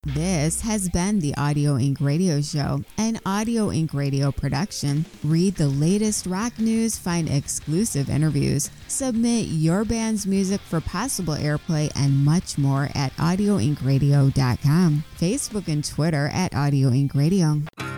This has been the Audio Inc. Radio Show, an Audio Inc. radio production. Read the latest rock news, find exclusive interviews, submit your band's music for possible airplay, and much more at audioinkradio.com. Facebook and Twitter at Audio Inc. Radio.